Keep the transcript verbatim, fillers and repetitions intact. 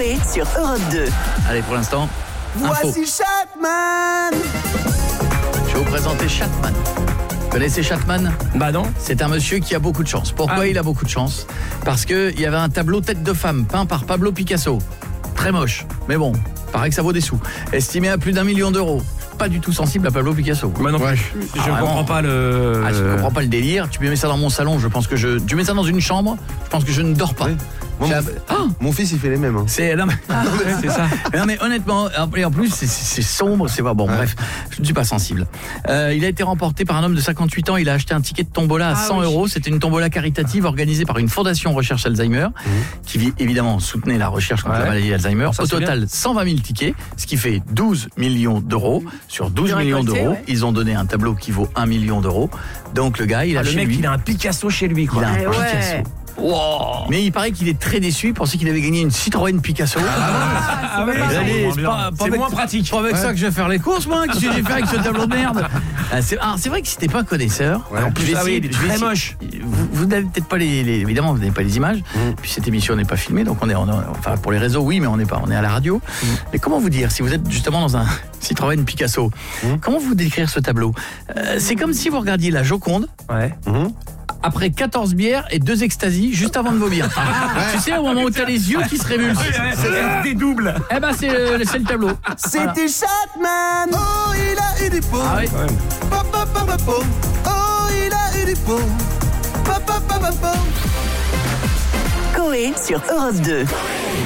Coé sur Europe deux. Allez, pour l'instant, info. Voici Chatman. Je vais vous présenter Chatman. Vous connaissez Chatman ? Bah non. C'est un monsieur qui a beaucoup de chance. Pourquoi Ah. il a beaucoup de chance ? Parce qu'il y avait un tableau tête de femme peint par Pablo Picasso. Très moche, mais bon, paraît que ça vaut des sous. Estimé à plus d'un million d'euros. Pas du tout sensible à Pablo Picasso. Moi non plus. Ouais. Je Ah, comprends vraiment. pas le... Ah, je comprends pas le délire. Tu mets ça dans mon salon, je pense que je... Tu mets ça dans une chambre, je pense que je ne dors pas. Oui. Moi, J'ai- mon, Ah mon fils, il fait les mêmes. Hein. C'est non mais, c'est ça. non mais honnêtement, et en plus c'est, c'est sombre, c'est pas bon. Ouais. Bref, je ne suis pas sensible. Euh, il a été remporté par un homme de cinquante-huit ans. Il a acheté un ticket de tombola à Ah cent oui. euros. C'était une tombola caritative organisée par une fondation Recherche Alzheimer, qui évidemment soutenait la recherche contre Ouais. la maladie d'Alzheimer. Ça, Au c'est total, cent vingt mille tickets, ce qui fait douze millions d'euros. Sur douze De millions récolté, d'euros, ouais. ils ont donné un tableau qui vaut un million d'euros. Donc le gars, il a Ah, le chez mec, lui. il a un Picasso chez lui, quoi. Il a un Eh ouais. Picasso. Wow. Mais il paraît qu'il est très déçu. Il pensait qu'il avait gagné une Citroën Picasso. Ah oui, Allez, c'est pas- pas c'est avec- moins pratique. Pas avec ça que je vais faire les courses, moi. Qu'est-ce que je vais faire avec ce tableau de merde? Ah, c'est, ah, c'est vrai que si t'es pas connaisseur, Ouais. en plus, je vais ah oui, essayer- il est je vais très essayer- moche. Vous, vous n'avez peut-être pas les, les- évidemment, vous n'avez pas les images. Puis cette émission n'est pas filmée, donc on est, on est- enfin pour les réseaux, oui, mais on n'est pas, on est à la radio. Mais comment vous dire, si vous êtes justement dans un Citroën Picasso, comment vous décrire ce tableau? Euh, C'est comme si vous regardiez la Joconde. Ouais. Après quatorze bières et deux extasies juste avant de vomir. Tu sais, au moment où t'as les yeux qui se révulsent. C'est des doubles. Eh ben, c'est, le- c'est le tableau. C'était Voilà. Chatman. Oh, il a eu du pot. Ah oui. Pa, pa, pa, pa, po. Oh, il a eu du pot. Pa, pa, pa, pa, po. Coé sur Europe deux.